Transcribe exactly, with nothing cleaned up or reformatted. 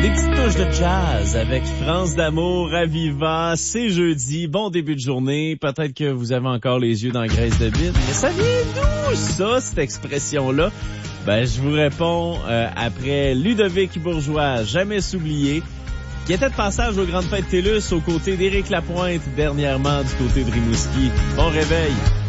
Des petites touches de jazz avec France d'amour à Viva. C'est jeudi, bon début de journée. Peut-être que vous avez encore les yeux dans la graisse de bite. Mais ça vient d'où ça, cette expression-là? Ben, je vous réponds euh, après Ludovic Bourgeois, jamais s'oublier, qui était de passage aux Grandes Fêtes TELUS aux côtés d'Éric Lapointe, dernièrement du côté de Rimouski. Bon réveil!